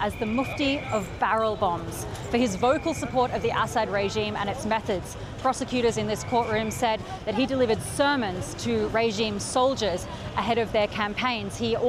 as the Mufti of barrel bombs for his vocal support of the Assad regime and its methods. Prosecutors in this courtroom said that he delivered sermons to regime soldiers ahead of their campaigns. He